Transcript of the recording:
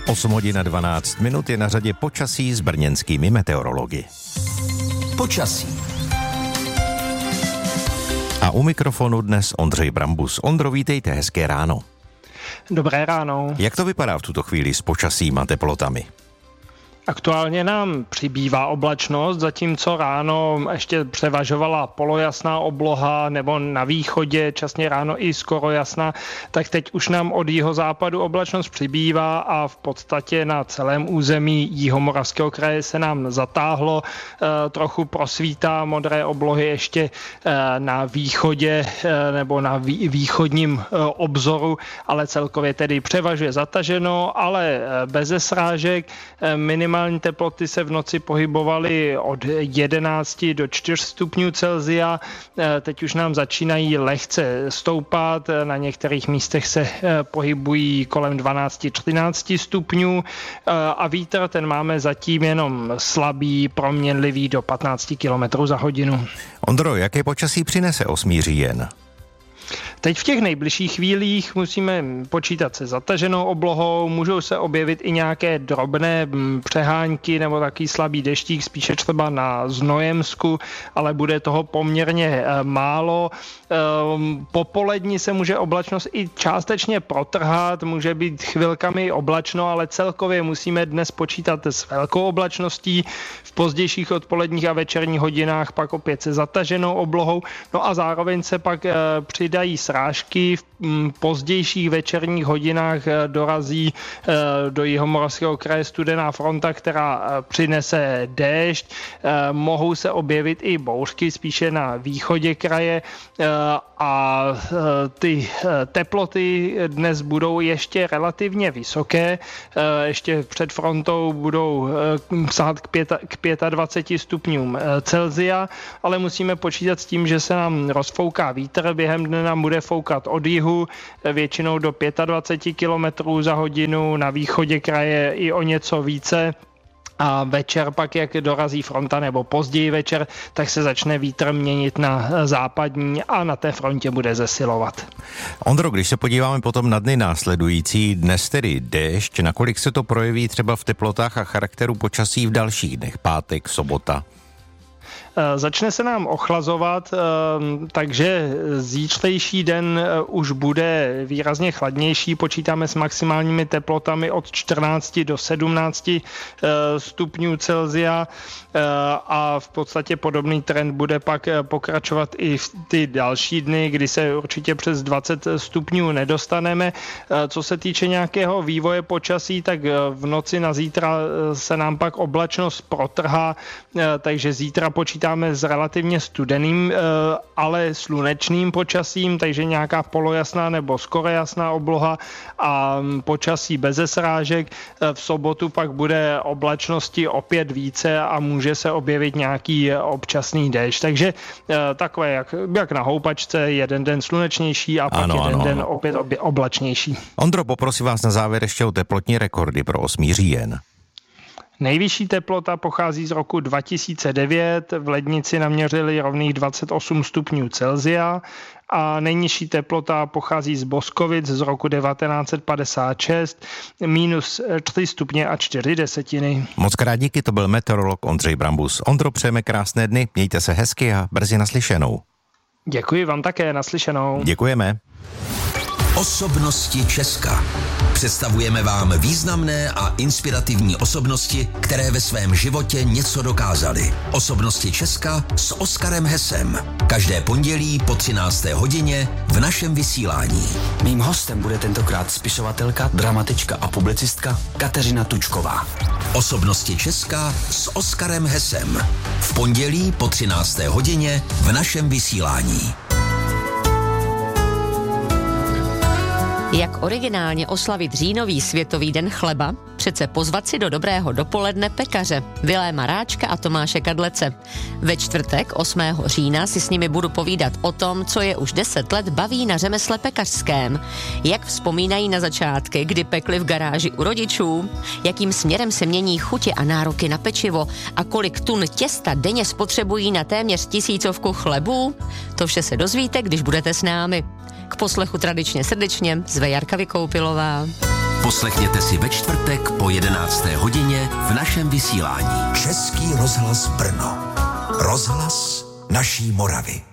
8:12 je na řadě počasí s brněnskými meteorology. Počasí. A u mikrofonu dnes Ondřej Brambus. Ondro, vítejte, hezké ráno. Dobré ráno. Jak to vypadá v tuto chvíli s počasím a teplotami? Aktuálně nám přibývá oblačnost, zatímco ráno ještě převažovala polojasná obloha nebo na východě časně ráno i skoro jasná, tak teď už nám od jihozápadu oblačnost přibývá a v podstatě na celém území Jihomoravského kraje se nám zatáhlo, trochu prosvítá modré oblohy ještě na východě nebo na východním obzoru, ale celkově tedy převažuje zataženo, ale beze srážek. Minimální teploty se v noci pohybovaly od 11 do 4 stupňů Celsia. Teď už nám začínají lehce stoupat. Na některých místech se pohybují kolem 12-13 stupňů a vítr ten máme zatím jenom slabý, proměnlivý do 15 km za hodinu. Ondro, jaké počasí přinese 8. říjen? Teď v těch nejbližších chvílích musíme počítat se zataženou oblohou, můžou se objevit i nějaké drobné přehánky nebo taký slabý deštík, spíše třeba na Znojemsku, ale bude toho poměrně málo. Popolední se může oblačnost i částečně protrhat, může být chvilkami oblačno, ale celkově musíme dnes počítat s velkou oblačností, v pozdějších odpoledních a večerních hodinách pak opět se zataženou oblohou, no a zároveň se pak přidají srážky. V pozdějších večerních hodinách dorazí do Jihomoravského kraje studená fronta, která přinese déšť. Mohou se objevit i bouřky spíše na východě kraje a ty teploty dnes budou ještě relativně vysoké. Ještě před frontou budou sahat k 25 stupňům Celsia, ale musíme počítat s tím, že se nám rozfouká vítr. Během dne nám bude foukat od jihu, většinou do 25 km za hodinu, na východě kraje i o něco více. A večer pak, jak dorazí fronta nebo později večer, tak se začne vítr měnit na západní a na té frontě bude zesilovat. Ondro, když se podíváme potom na dny následující, dnes tedy déšť, nakolik se to projeví třeba v teplotách a charakteru počasí v dalších dnech, pátek, sobota? Začne se nám ochlazovat, takže zítřejší den už bude výrazně chladnější. Počítáme s maximálními teplotami od 14 do 17 stupňů Celsia a v podstatě podobný trend bude pak pokračovat i v ty další dny, kdy se určitě přes 20 stupňů nedostaneme. Co se týče nějakého vývoje počasí, tak v noci na zítra se nám pak oblačnost protrhá, takže zítra počítáme s relativně studeným, ale slunečným počasím, takže nějaká polojasná nebo skoro jasná obloha a počasí beze srážek. V sobotu pak bude oblačnosti opět více a může se objevit nějaký občasný déšť. Takže takové jak na houpačce, jeden den slunečnější a pak jeden den opět oblačnější. Ondro, poprosím vás na závěr ještě o teplotní rekordy pro 8. říjen. Nejvyšší teplota pochází z roku 2009, v Lednici naměřili rovných 28 stupňů Celsia a nejnižší teplota pochází z Boskovic z roku 1956, minus 3 stupně a 4 desetiny. Moc krát díky, to byl meteorolog Ondřej Brambus. Ondro, přejeme krásné dny, mějte se hezky a brzy naslyšenou. Děkuji vám také, naslyšenou. Děkujeme. Osobnosti Česka. Představujeme vám významné a inspirativní osobnosti, které ve svém životě něco dokázaly. Osobnosti Česka s Oskarem Hesem. Každé pondělí po 13. hodině v našem vysílání. Mým hostem bude tentokrát spisovatelka, dramatička a publicistka Kateřina Tučková. Osobnosti Česka s Oskarem Hesem. V pondělí po 13. hodině v našem vysílání. Jak originálně oslavit říjnový světový den chleba? Přece pozvat si do dobrého dopoledne pekaře, Viléma Ráčka a Tomáše Kadlece. Ve čtvrtek 8. října si s nimi budu povídat o tom, co je už 10 let baví na řemesle pekařském. Jak vzpomínají na začátky, kdy pekli v garáži u rodičů, jakým směrem se mění chutě a nároky na pečivo a kolik tun těsta denně spotřebují na téměř 1000 chlebů. To vše se dozvíte, když budete s námi. K poslechu tradičně srdečně zve Jarka Vykoupilová. Poslechněte si ve čtvrtek po 11. hodině v našem vysílání. Český rozhlas Brno. Rozhlas naší Moravy.